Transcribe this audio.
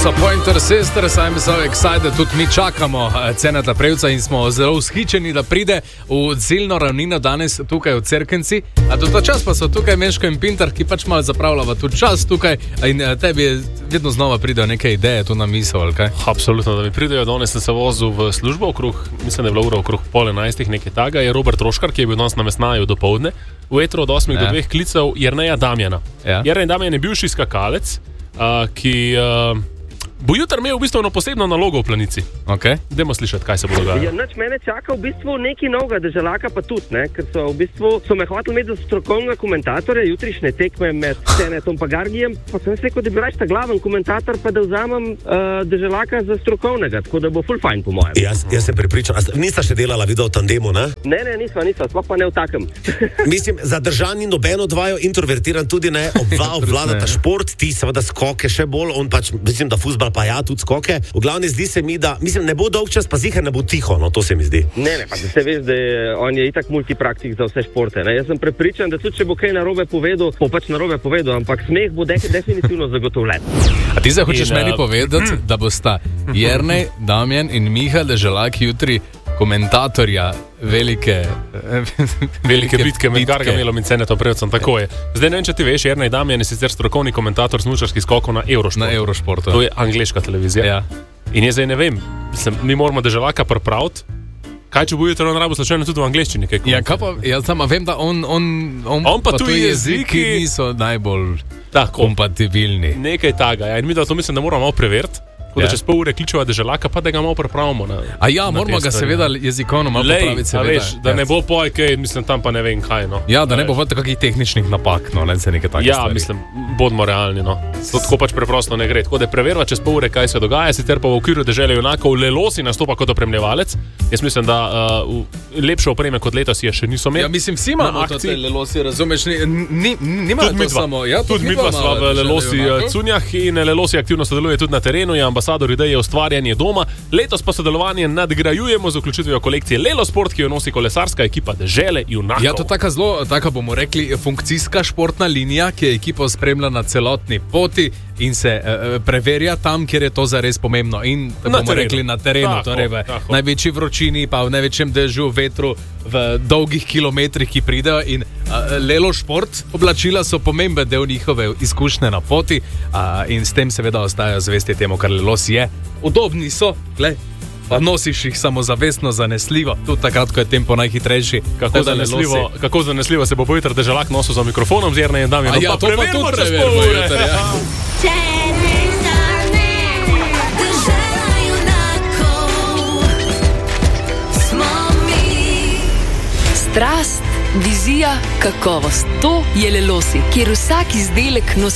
So Pointer Sisters, I'm so excited, tudi mi čakamo Ceneta Prevca in smo zelo vzhičeni, da pride v ciljno ravnino danes tukaj v Cerkvenci. A do ta čas pa so tukaj Meško in Pintar, ki pač malo zapravljava tu čas tukaj in tebi vedno znova pridejo neke ideje tu na misel, ali kaj? Absolutno, da mi pridejo. Danes sem se vozil v službo okrog, mislim, da je bila ura okrog 10:30, nekaj taga. Je Robert Roškar, ki je bil danes na Mesnaju dopoldne, v etru od 8 do 2 klicev Jerneja Damjana. Jernej Damjan je bivši skakalec, ki bo jutri imel v bistvu eno posebno nalogo v Planici. Okay. Dajmo slišati, kaj se bo dogajalo. Ja, mene čaka v bistvu nekaj novega, Deželaka pa tudi, ne? Ker so v bistvu me hoteli imeti za strokovnega komentatorja jutrišnje tekme med Cenetom pa Gargijem, pa sem rekel, da bi raje ta glaven komentator, pa da vzamem Deželaka za strokovnega, tako da bo full fajn po mojem. Jaz sem prepričan. Nista še delala video tandemu, ne? Ne, nisva, sploh pa ne v takem. Mislim, zadržan in noben od vaju, introvertiran tudi ne, obvladata šport, ti seveda skoke še bolj, on pač, mislim, da fuzbal pa ja, tudi skoke. V glavni zdi se mi, da, mislim, ne bo dolg čas, pa ziher ne bo tiho, no, to se mi zdi. Ne, pa da se veš, da on je itak multipraktik za vse športe, ne. Jaz sem prepričan, da tudi če bo kaj narobe povedal, bo pač narobe povedal, ampak smeh bo definitivno zagotovljen. A ti zdaj hočeš meni povedati, da bosta Jernej, Damjan in Miha Deželak jutri komentatorja velike bitke med Gargamelom in Cenetom Prevcem, tako je. Zdaj ne vem, če ti veš, Jernej Damjan je sicer strokovni komentator smučarskih skokov na Eurošportu. To je angleška televizija. Ja. In jaz zdaj ne vem, mi moramo Deželaka pripraviti. Kaj če bo jutri on rabo slučajno tudi v angleščini? Ja, kaj pa, jaz sama vem, da on pa tuji jeziki niso najbolj kompatibilni. Nekaj taga, ja. In mi da to mislim, da moramo malo preveriti. Da čez pol ure kličeva Deželaka, pa da ga malo prepravimo. A ja, moramo ga seveda jezikovno malo popraviti, seveda. Veš, da ne bo kaj, mislim, tam pa ne vem kaj, no. Ja, da ne bo kakih tehničnih napak, no, ne se nekaj takih stvari. Ja, mislim, bodimo realni, no. To tako pač preprosto ne gre. Tako da preverva čez pol ure, kaj se dogaja, sicer pa v okviru Dežele junakov Lelosi nastopa kot opremljevalec. Jaz mislim, da lepše opreme kot letos je še niso imeli. Ja, mislim, vsi imamo te Lelosi, razumeš, nimajo to samo. Ja, tudi midva sva v Lelosi Cunjah in Lelosi aktivno sodeluje tudi na terenu, je ambasador ideje ustvarjanje doma. Letos pa sodelovanje nadgrajujemo z vključitvijo kolekcije Lelo Sport, ki jo nosi kolesarska ekipa Dežele junakov. Ja, to taka bomo rekli funkcijska športna linija, ki je ekipo spremlja na celotni poti in se preverja tam, kjer je to zares pomembno. In bomo rekli na terenu, torej v največji vročini, pa v največjem dežju, vetru, v dolgih kilometrih, ki pridejo. In Lelo Šport oblačila so pomemben del njihove izkušnje na poti in s tem seveda ostajajo zvesti temu, kar Lelos je. Udobni so, glej, pa nosiš jih samozavestno, zanesljivo, tudi takrat, ko je tempo najhitrejši. Kako zanesljivo se bo jutri Deželak nosil za mikrofonom z Jernejem Damjanom. Ja, to pa tudi preverimo jutri, ja. Strast, vizija, kakovost. To je Lelosi, kjer vsak izdelek nosi